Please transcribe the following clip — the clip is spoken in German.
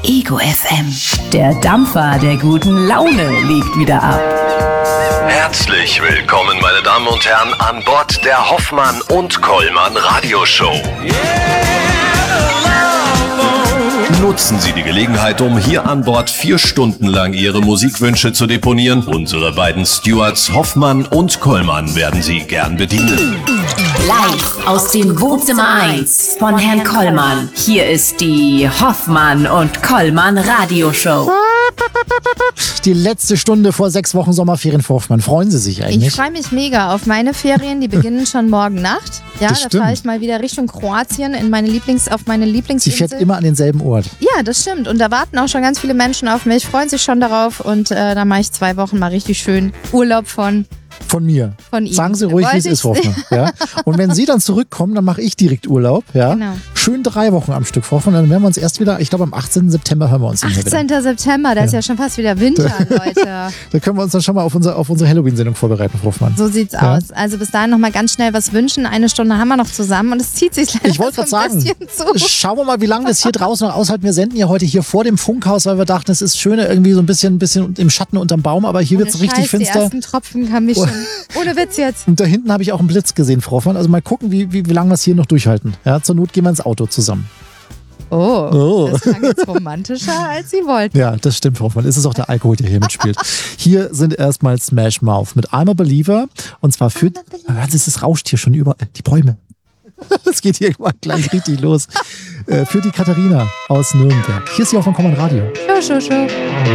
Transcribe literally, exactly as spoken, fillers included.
Ego F M. Der Dampfer der guten Laune legt wieder ab. Herzlich willkommen, meine Damen und Herren, an Bord der Hoffmann und Kollmann Radioshow. Nutzen Sie die Gelegenheit, um hier an Bord vier Stunden lang Ihre Musikwünsche zu deponieren. Unsere beiden Stewards Hoffmann und Kollmann werden Sie gern bedienen. Live aus dem Wohnzimmer eins von Herrn Kollmann. Hier ist die Hoffmann und Kollmann Radioshow. Die letzte Stunde vor sechs Wochen Sommerferien für Hoffmann. Freuen Sie sich eigentlich? Ich freue mich mega auf meine Ferien. Die beginnen schon morgen Nacht. Ja, Das da stimmt. fahre ich mal wieder Richtung Kroatien in meine Lieblings, auf meine Sie Lieblingsinsel. fährt immer an denselben Ort. Ja, das stimmt. Und da warten auch schon ganz viele Menschen auf mich, freuen sich schon darauf. Und äh, da mache ich zwei Wochen mal richtig schön Urlaub von... Von mir. Von Ihnen. Sagen Sie ruhig, wie es Wollte ist, ich- Hoffmann. Ja? Und wenn Sie dann zurückkommen, dann mache ich direkt Urlaub. Ja? Genau. Schön drei Wochen am Stück, Hoffmann. Dann werden wir uns erst wieder, ich glaube am achtzehnten September hören wir uns hier wieder. achtzehnten September, da ist ja schon fast wieder Winter, Leute. Da können wir uns dann schon mal auf unsere, auf unsere Halloween-Sendung vorbereiten, Hoffmann. So sieht's Ja. aus. Also bis dahin nochmal ganz schnell was wünschen. Eine Stunde haben wir noch zusammen und es zieht sich leider Ich wollte so gerade ein sagen, bisschen zu. schauen wir mal, wie lange das hier draußen noch aushalten. Wir senden ja heute hier vor dem Funkhaus, weil wir dachten, es ist schöner irgendwie so ein bisschen, ein bisschen im Schatten unterm Baum, aber hier wird es Ohne richtig Scheiß, finster. Die ersten Tropfen haben mich schon. Ohne Witz jetzt. Und da hinten habe ich auch einen Blitz gesehen, Frau Hoffmann. Also mal gucken, wie, wie, wie lange wir es hier noch durchhalten. Ja, zur Not gehen wir ins Auto zusammen. Oh, Oh. das klang jetzt romantischer, als Sie wollten. Ja, das stimmt, Frau Hoffmann. Es ist auch der Alkohol, der hier mitspielt. Hier sind erstmal Smash Mouth mit I'm a Believer. Und zwar für... Hören Sie, es rauscht hier schon über die Bäume. Es geht hier mal gleich richtig los. Äh, für die Katharina aus Nürnberg. Hier ist sie auf dem Kommand Radio. Schau, schau, schau.